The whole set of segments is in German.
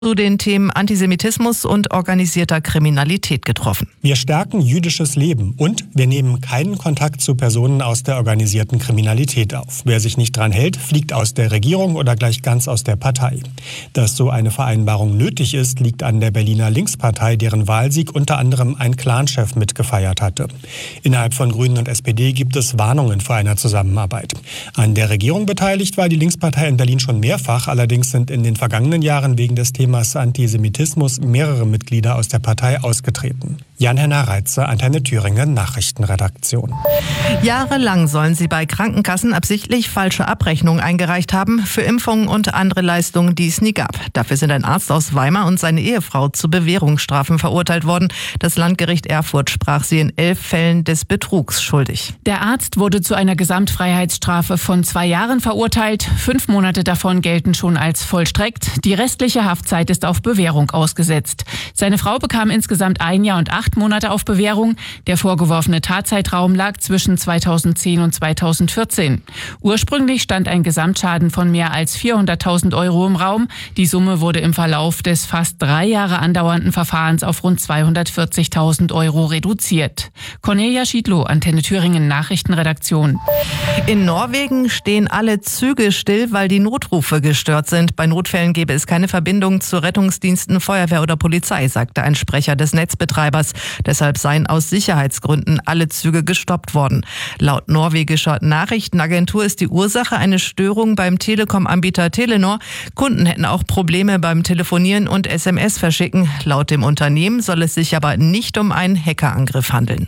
zu den Themen Antisemitismus und organisierter Kriminalität getroffen. Wir stärken jüdisches Leben und wir nehmen keinen Kontakt zu Personen aus der organisierten Kriminalität auf. Wer sich nicht dran hält, fliegt aus der Regierung oder gleich ganz aus der Partei. Dass so eine Vereinbarung nötig ist, liegt an der Berliner Linkspartei, deren Wahlsieg unter anderem ein Clanchef mitgefeiert hatte. Innerhalb von Grünen und SPD gibt es Warnungen vor einer Zusammenarbeit. An der Regierung beteiligt war die Linkspartei in Berlin schon mehrfach, allerdings sind in den vergangenen Jahren wegen des Themas Antisemitismus mehrere Mitglieder aus der Partei ausgetreten. Jan-Henner Reitze, Antenne Thüringen, Nachrichtenredaktion. Jahrelang sollen sie bei Krankenkassen absichtlich falsche Abrechnungen eingereicht haben für Impfungen und andere Leistungen, die es nie gab. Dafür sind ein Arzt aus Weimar und seine Ehefrau zu Bewährungsstrafen verurteilt worden. Das Landgericht Erfurt sprach sie in 11 Fällen des Betrugs schuldig. Der Arzt wurde zu einer Gesamtfreiheitsstrafe von 2 Jahren verurteilt. 5 Monate davon gelten schon als vollstreckt. Die restliche Haftzeit ist auf Bewährung ausgesetzt. Seine Frau bekam insgesamt 1 Jahr und 8 Monate auf Bewährung. Der vorgeworfene Tatzeitraum lag zwischen 2010 und 2014. Ursprünglich stand ein Gesamtschaden von mehr als 400.000 Euro im Raum. Die Summe wurde im Verlauf des fast 3 Jahre andauernden Verfahrens auf rund 240.000 Euro reduziert. Cornelia Schiedlow, Antenne Thüringen, Nachrichtenredaktion. In Norwegen stehen alle Züge still, weil die Notrufe gestört sind. Bei Notfällen gebe es keine Verbindung zu Rettungsdiensten, Feuerwehr oder Polizei, sagte ein Sprecher des Netzbetreibers. Deshalb seien aus Sicherheitsgründen alle Züge gestoppt worden. Laut norwegischer Nachrichtenagentur ist die Ursache eine Störung beim Telekom-Anbieter Telenor. Kunden hätten auch Probleme beim Telefonieren und SMS verschicken. Laut dem Unternehmen soll es sich aber nicht um einen Hackerangriff handeln.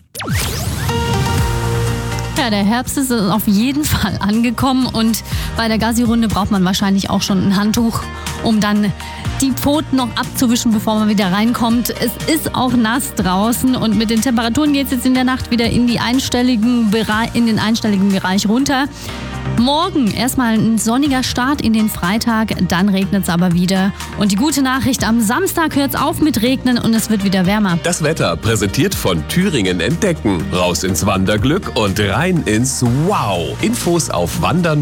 Ja, der Herbst ist auf jeden Fall angekommen und bei der Gassi-Runde braucht man wahrscheinlich auch schon ein Handtuch, um dann die Pfoten noch abzuwischen, bevor man wieder reinkommt. Es ist auch nass draußen und mit den Temperaturen geht es jetzt in der Nacht wieder in den einstelligen Bereich runter. Morgen erstmal ein sonniger Start in den Freitag, dann regnet es aber wieder. Und die gute Nachricht, am Samstag hört es auf mit Regnen und es wird wieder wärmer. Das Wetter präsentiert von Thüringen Entdecken. Raus ins Wanderglück und rein ins Wow. Infos auf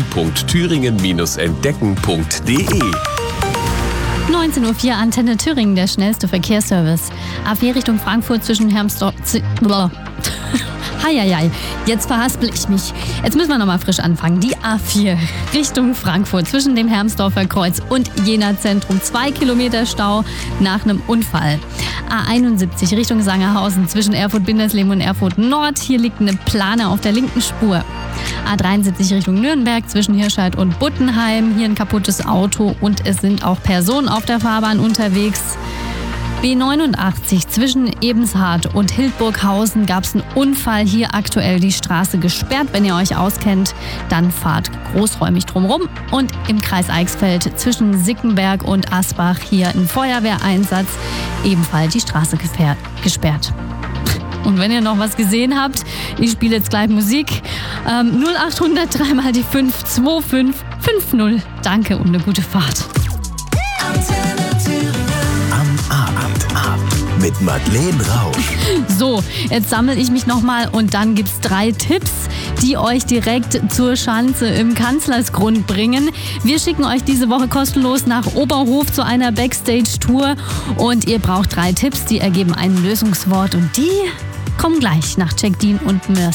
wandern.thüringen-entdecken.de. 19:04 Uhr, Antenne Thüringen, der schnellste Verkehrsservice. A4 Richtung Frankfurt zwischen Hermsdorf... Heieiei, jetzt verhaspel ich mich. Jetzt müssen wir nochmal frisch anfangen. Die A4 Richtung Frankfurt zwischen dem Hermsdorfer Kreuz und Jena Zentrum. 2 Kilometer Stau nach einem Unfall. A71 Richtung Sangerhausen zwischen Erfurt-Bindersleben und Erfurt Nord. Hier liegt eine Plane auf der linken Spur. A73 Richtung Nürnberg zwischen Hirscheid und Buttenheim. Hier ein kaputtes Auto und es sind auch Personen auf der Fahrbahn unterwegs. B89 zwischen Ebenshardt und Hildburghausen gab es einen Unfall. Hier aktuell die Straße gesperrt. Wenn ihr euch auskennt, dann fahrt großräumig drumherum. Und im Kreis Eichsfeld zwischen Sickenberg und Asbach hier ein Feuerwehreinsatz. Ebenfalls die Straße gesperrt. Und wenn ihr noch was gesehen habt, ich spiele jetzt gleich Musik. 0800 3 mal die 52550. Danke und eine gute Fahrt. Mit Madeleine Rausch. So, jetzt sammle ich mich nochmal und dann gibt's 3 Tipps, die euch direkt zur Schanze im Kanzlersgrund bringen. Wir schicken euch diese Woche kostenlos nach Oberhof zu einer Backstage-Tour und ihr braucht 3 Tipps, die ergeben ein Lösungswort und die kommen gleich nach Jack Dean und Mercy.